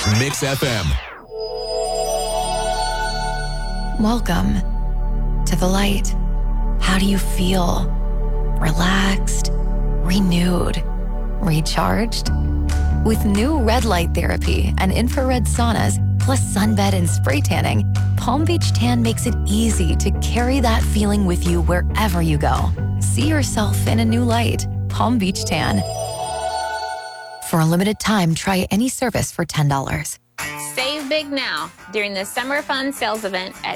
Mix FM. Welcome to the light. How do you feel? Relaxed, renewed, recharged? With new red light therapy and infrared saunas, plus sunbed and spray tanning, Palm Beach Tan makes it easy to carry that feeling with you wherever you go. See yourself in a new light. Palm Beach Tan. For a limited time, try any service for $10. Save big now during the Summer Fun sales event at